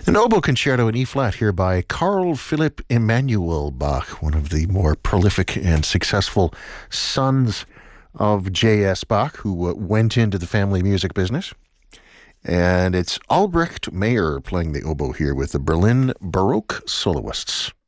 An oboe concerto in E-flat here by Carl Philipp Emanuel Bach, one of the more prolific and successful sons of J.S. Bach, who went into the family music business. And it's Albrecht Meyer playing the oboe here with the Berlin Baroque Soloists.